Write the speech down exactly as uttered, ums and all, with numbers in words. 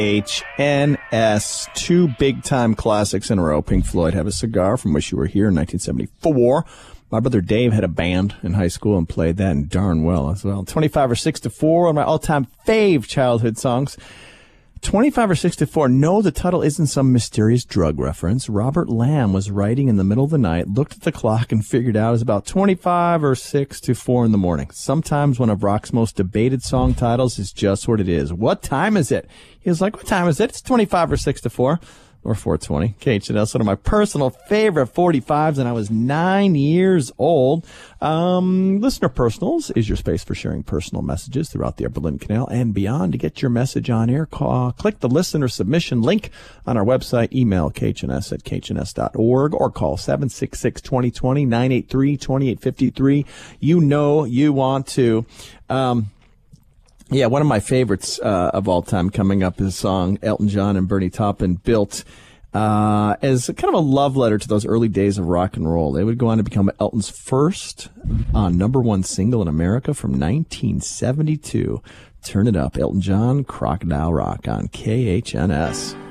H N S, two big-time classics in a row. Pink Floyd, Have a Cigar from Wish You Were Here in nineteen seventy-four. My brother Dave had a band in high school and played that and darn well as well. twenty-five or six to four, one of my all-time fave childhood songs. twenty-five or six to four. No, the title isn't some mysterious drug reference. Robert Lamb was writing in the middle of the night, looked at the clock, and figured out it was about twenty-five or six to four in the morning. Sometimes one of rock's most debated song titles is just what it is. What time is it? He was like, what time is it? It's twenty-five or six to four. Or four twenty. K H N S, one of my personal favorite forty-fives, and I was nine years old. Um, listener personals is your space for sharing personal messages throughout the Upper Lynn Canal and beyond. To get your message on air, call, click the listener submission link on our website, email K H N S at K H N S dot org, or call seven six six, two zero two zero, nine eight three, two eight five three. You know you want to. Um, Yeah, one of my favorites uh, of all time coming up is a song Elton John and Bernie Taupin built uh, as kind of a love letter to those early days of rock and roll. They would go on to become Elton's first uh, number one single in America from nineteen seventy-two. Turn it up, Elton John, Crocodile Rock on K H N S.